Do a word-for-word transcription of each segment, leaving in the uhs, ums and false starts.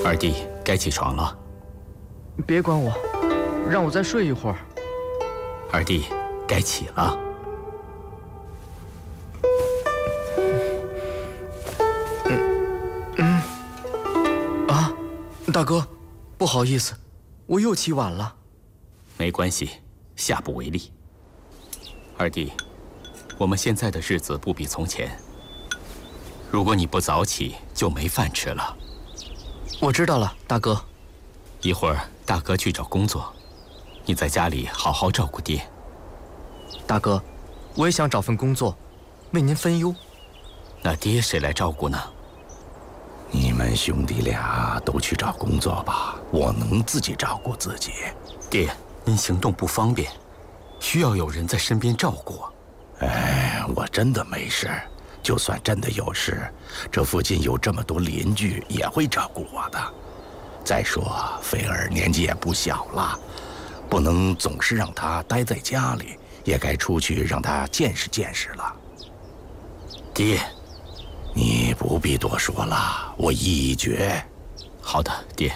二弟，该起床了。 别管我，让我再睡一会儿。 二弟，该起了。 嗯嗯。啊，大哥，不好意思，我又起晚了。 没关系，下不为例。二弟，我们现在的日子不比从前。如果你不早起，就没饭吃了。 我知道了，大哥。 一会儿大哥去找工作，你在家里好好照顾爹。 大哥，我也想找份工作，为您分忧。 那爹谁来照顾呢？ 你们兄弟俩都去找工作吧，我能自己照顾自己。 爹，您行动不方便，需要有人在身边照顾。 哎，我真的没事。就算真的有事，这附近有这么多邻居，也会照顾我的。再说，菲儿年纪也不小了，不能总是让她待在家里，也该出去让她见识见识了。 爹， 你不必多说了，我意已决。 好的，爹。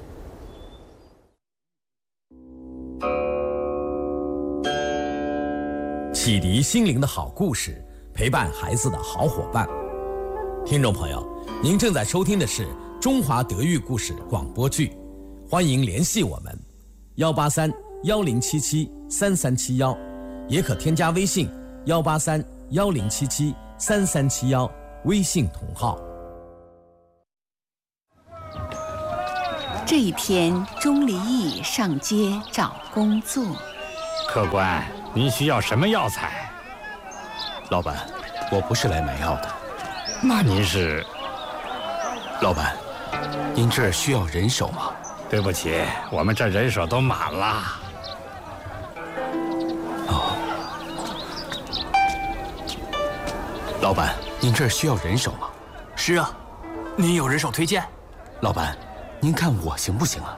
启迪心灵的好故事，陪伴孩子的好伙伴。听众朋友，您正在收听的是中华德育故事广播剧，欢迎联系我们幺八三幺零七七三三七幺，也可添加微信幺八三幺零七七三三七幺，微信同号。 这一天，钟离义上街找工作。 客官，您需要什么药材？ 老板，我不是来买药的。 那您是？ 老板，您这儿需要人手吗？ 对不起，我们这人手都满了。 哦。老板，您这儿需要人手吗？ 是啊，您有人手推荐？ 老板，您看我行不行啊？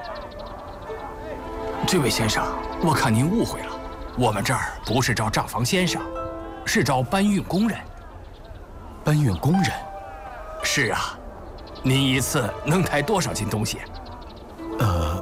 这位先生，我看您误会了，我们这儿不是招账房先生，是招搬运工人。 搬运工人？ 是啊，您一次能抬多少斤东西？ 呃，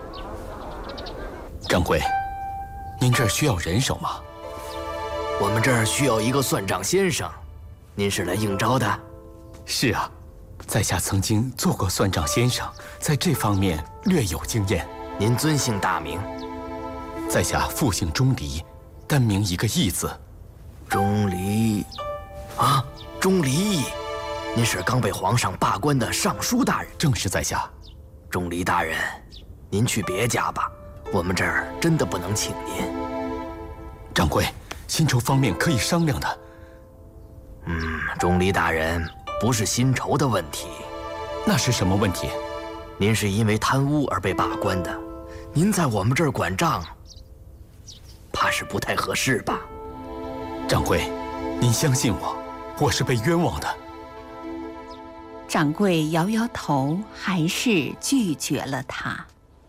掌柜，您这儿需要人手吗？ 我们这儿需要一个算账先生，您是来应招的？ 是啊，在下曾经做过算账先生，在这方面略有经验。 您尊姓大名？ 在下复姓钟离，单名一个义字。 钟离，啊，钟离义，您是刚被皇上罢官的尚书大人。 正是在下。 钟离大人，您去别家吧，我们这儿真的不能请您。 掌柜，薪酬方面可以商量的。 嗯，钟离大人，不是薪酬的问题。 那是什么问题？ 您是因为贪污而被罢官的，您在我们这儿管账，怕是不太合适吧？ 掌柜，您相信我，我是被冤枉的。 掌柜摇摇头，还是拒绝了他。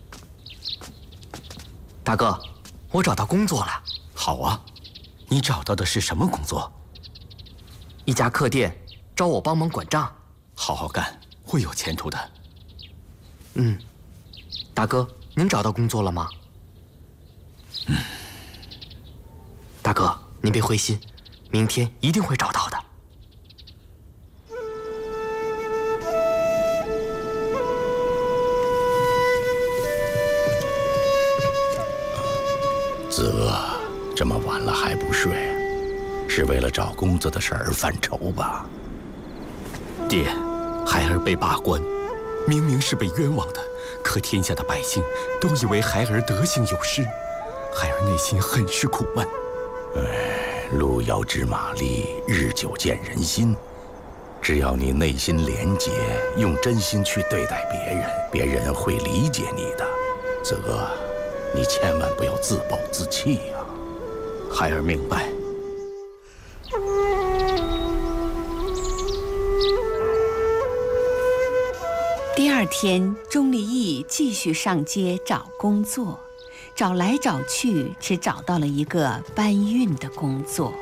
大哥，我找到工作了。 好啊，你找到的是什么工作？ 一家客店，招我帮忙管账。 好好干，会有前途的。 嗯，大哥，您找到工作了吗？ 嗯。 大哥，您别灰心，明天一定会找到的。 子娥，这么晚了还不睡，是为了找工作的事儿犯愁吧？ 爹，孩儿被罢官，明明是被冤枉的，可天下的百姓都以为孩儿德行有失，孩儿内心很是苦闷。 哎，路遥知马力，日久见人心。只要你内心廉洁，用真心去对待别人，别人会理解你的。子娥，你千万不要自暴自弃呀！ 孩儿明白。 第二天，钟离义继续上街找工作，找来找去，只找到了一个搬运的工作。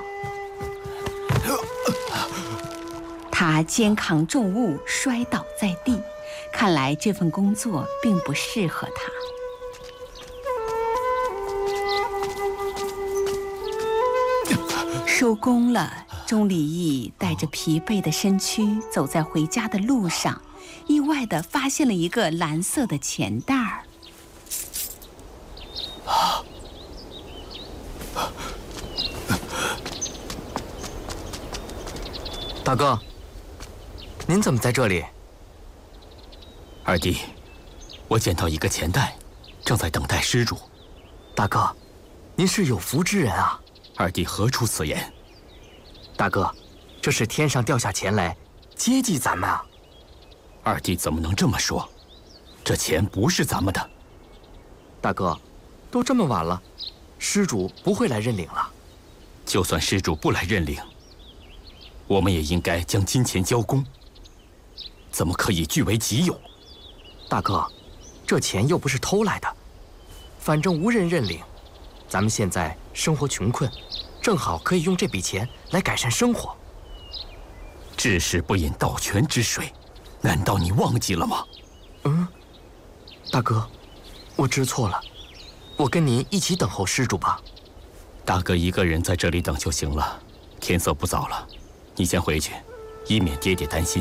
他肩扛重物摔倒在地， 看来这份工作并不适合他。收工了，钟离义带着疲惫的身躯走在回家的路上，意外地发现了一个蓝色的钱袋儿。 大哥，您怎么在这里？ 二弟，我捡到一个钱袋，正在等待施主。 大哥，您是有福之人啊！ 二弟何出此言？ 大哥，这是天上掉下钱来，接济咱们啊！ 二弟怎么能这么说？这钱不是咱们的。 大哥，都这么晚了，施主不会来认领了。 就算施主不来认领，我们也应该将金钱交公，怎么可以据为己有？ 大哥，这钱又不是偷来的，反正无人认领。咱们现在生活穷困，正好可以用这笔钱来改善生活。 治世不饮盗泉之水，难道你忘记了吗？ 嗯，大哥，我知错了，我跟您一起等候施主吧。 大哥一个人在这里等就行了，天色不早了，你先回去，以免爹爹担心。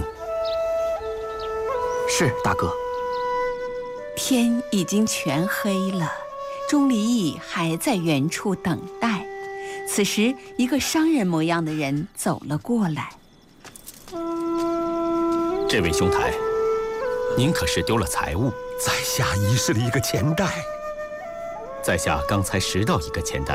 是，大哥。 天已经全黑了，钟离义还在原处等待。此时，一个商人模样的人走了过来。 这位兄台，您可是丢了财物？ 在下遗失了一个钱袋。 在下刚才拾到一个钱袋，